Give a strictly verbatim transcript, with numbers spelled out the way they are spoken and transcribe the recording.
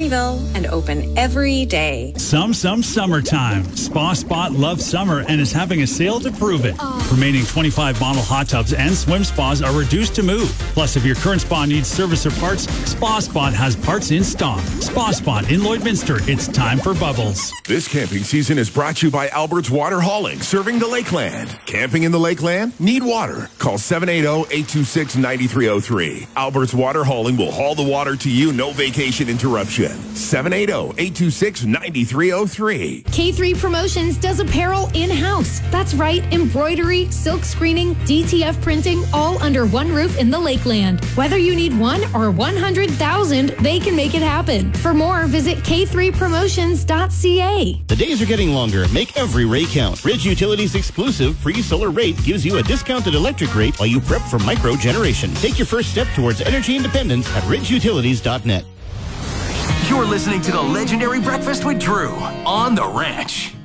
Ponyville and open every day. Some, some summertime. Spa Spot loves summer and is having a sale to prove it. Oh. Remaining twenty-five model hot tubs and swim spas are reduced to move. Plus, if your current spa needs service or parts, Spa Spot has parts in stock. Spa Spot in Lloydminster. It's time for bubbles. This camping season is brought to you by Albert's Water Hauling, serving the Lakeland. Camping in the Lakeland? Need water? Call seven eight zero, eight two six, nine three zero three. Albert's Water Hauling will haul the water to you, no vacation interruption. seven eight zero, eight two six, nine three zero three. K three Promotions does apparel in-house. That's right, embroidery, silk screening, D T F printing, all under one roof in the Lakeland. Whether you need one or one hundred thousand, they can make it happen. For more, visit k three promotions dot c a. The days are getting longer. Make every ray count. Ridge Utilities' exclusive pre-solar rate gives you a discounted electric rate while you prep for micro generation. Take your first step towards energy independence at ridge utilities dot net. You're listening to the legendary Breakfast with Drew on The Ranch.